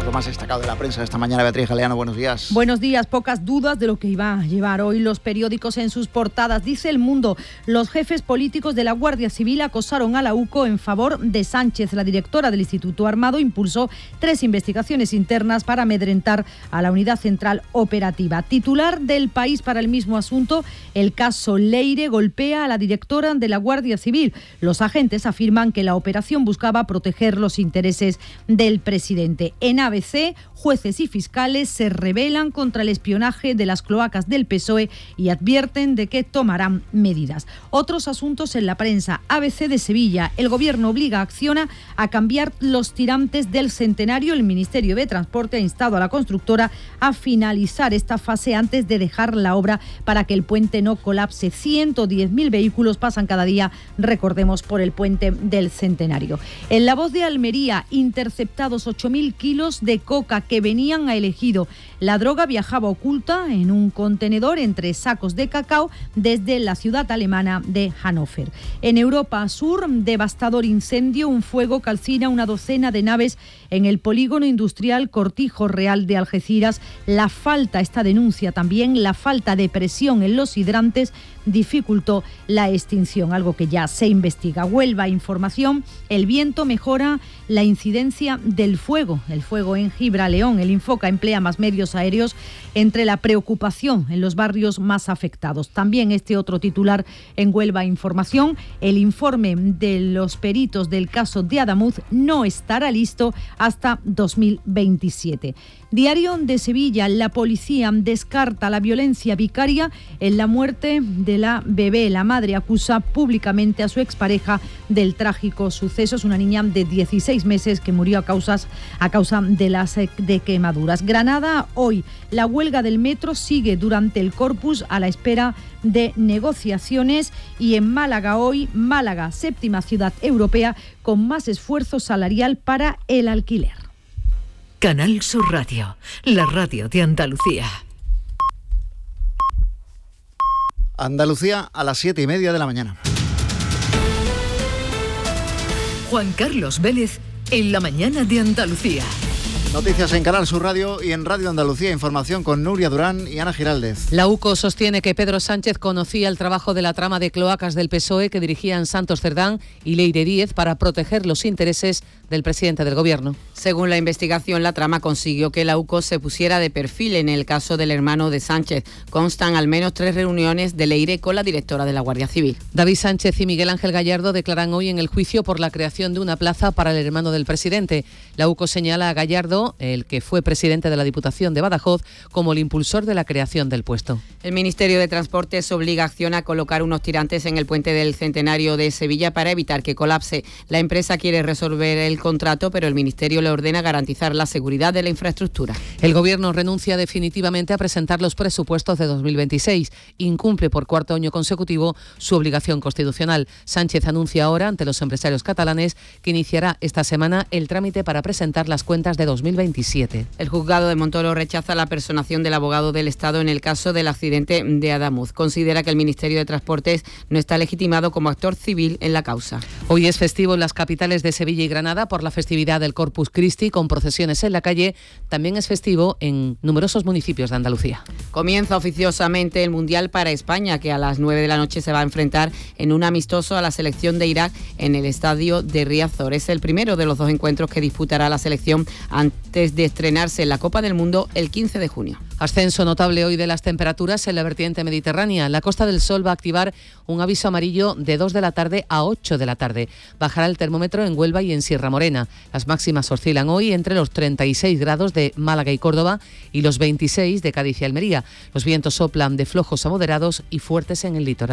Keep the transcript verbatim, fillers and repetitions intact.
Repasamos lo más destacado de la prensa esta mañana. Beatriz Galeano, buenos días. Buenos días. Pocas dudas de lo que iba a llevar hoy los periódicos en sus portadas. Dice El Mundo: los jefes políticos de la Guardia Civil acosaron a la U C O en favor de Sánchez. La directora del Instituto Armado impulsó tres investigaciones internas para amedrentar a la Unidad Central Operativa. Titular del País para el mismo asunto: el caso Leire golpea a la directora de la Guardia Civil. Los agentes afirman que la operación buscaba proteger los intereses del presidente. En A B C, jueces y fiscales se rebelan contra el espionaje de las cloacas del P S O E y advierten de que tomarán medidas. Otros asuntos en la prensa. A B C de Sevilla: el gobierno obliga a Acciona a cambiar los tirantes del centenario. El Ministerio de Transporte ha instado a la constructora a finalizar esta fase antes de dejar la obra para que el puente no colapse. ciento diez mil vehículos pasan cada día, recordemos, por el puente del centenario. En La Voz de Almería: interceptados ocho mil kilos de coca que venían a Ejido. La droga viajaba oculta en un contenedor entre sacos de cacao desde la ciudad alemana de Hannover. En Europa Sur: devastador incendio. Un fuego calcina una docena de naves en el polígono industrial Cortijo Real de Algeciras. La falta, esta denuncia también, la falta de presión en los hidrantes dificultó la extinción, algo que ya se investiga. Huelva Información: el viento mejora la incidencia del fuego. El fuego en Gibraleón. El Infoca emplea más medios aéreos entre la preocupación en los barrios más afectados. También este otro titular en Huelva Información: el informe de los peritos del caso de Adamuz no estará listo hasta dos mil veintisiete. Diario de Sevilla: la policía descarta la violencia vicaria en la muerte de la bebé. La madre acusa públicamente a su expareja del trágico suceso. Es una niña de dieciséis meses que murió a, causas, a causa de las de quemaduras. Granada: hoy la huelga del metro sigue durante el Corpus a la espera de negociaciones. Y en Málaga hoy: Málaga, séptima ciudad europea con más esfuerzo salarial para el alquiler. Canal Sur Radio, la radio de Andalucía. Andalucía a las siete y media de la mañana. Juan Carlos Vélez en la mañana de Andalucía. Noticias en Canal Sur Radio y en Radio Andalucía. Información con Nuria Durán y Ana Giraldez. La U C O sostiene que Pedro Sánchez conocía el trabajo de la trama de cloacas del P S O E que dirigían Santos Cerdán y Leire Díez para proteger los intereses del presidente del Gobierno. Según la investigación, la trama consiguió que la U C O se pusiera de perfil en el caso del hermano de Sánchez. Constan al menos tres reuniones de Leire con la directora de la Guardia Civil. David Sánchez y Miguel Ángel Gallardo declaran hoy en el juicio por la creación de una plaza para el hermano del presidente. La U C O señala a Gallardo, el que fue presidente de la Diputación de Badajoz, como el impulsor de la creación del puesto. El Ministerio de Transportes obliga a Acciona a colocar unos tirantes en el puente del Centenario de Sevilla para evitar que colapse. La empresa quiere resolver el contrato, pero el Ministerio le ordena garantizar la seguridad de la infraestructura. El Gobierno renuncia definitivamente a presentar los presupuestos de dos mil veintiséis. Incumple por cuarto año consecutivo su obligación constitucional. Sánchez anuncia ahora ante los empresarios catalanes que iniciará esta semana el trámite para presentar las cuentas de dos mil veintisiete. El juzgado de Montoro rechaza la personación del abogado del Estado en el caso del accidente de Adamuz. Considera que el Ministerio de Transportes no está legitimado como actor civil en la causa. Hoy es festivo en las capitales de Sevilla y Granada por la festividad del Corpus Christi, con procesiones en la calle. También es festivo en numerosos municipios de Andalucía. Comienza oficiosamente el Mundial para España, que a las nueve de la noche se va a enfrentar en un amistoso a la selección de Irak en el estadio de Riazor. Es el primero de los dos encuentros que disputará la selección antes de estrenarse en la Copa del Mundo el quince de junio. Ascenso notable hoy de las temperaturas en la vertiente mediterránea. La Costa del Sol va a activar un aviso amarillo de dos de la tarde a ocho de la tarde. Bajará el termómetro en Huelva y en Sierra Morena. Las máximas oscilan hoy entre los treinta y seis grados de Málaga y Córdoba y los veintiséis de Cádiz y Almería. Los vientos soplan de flojos a moderados y fuertes en el litoral.